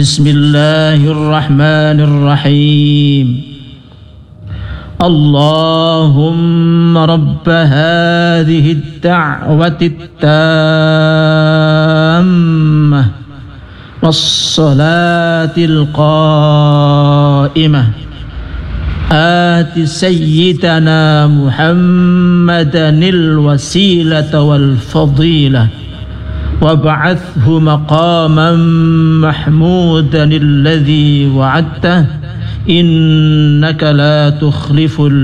بسم الله الرحمن الرحيم اللهم رب هذه الدعوة التامة والصلاة القائمة آت سيدنا محمدا الوسيلة والفضيلة وابعثه مقاما محمودا الذي وعدته إنك لا تخلف